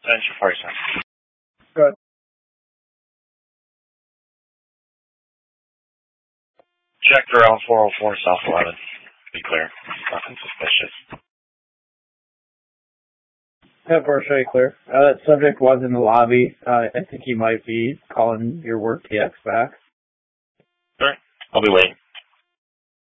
Thanks for pricing. Good. Checked around 404 South 11. Be clear. Nothing suspicious. Yeah, partially clear. That subject was in the lobby. I think he might be calling your work TX back. Alright. I'll be waiting.